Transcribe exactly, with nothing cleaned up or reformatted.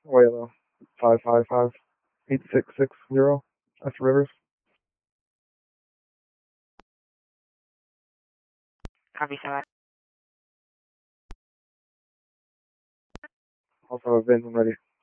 Waylo, five five five eight six six zero. That's Rivers. Copy that. Also, I've been ready.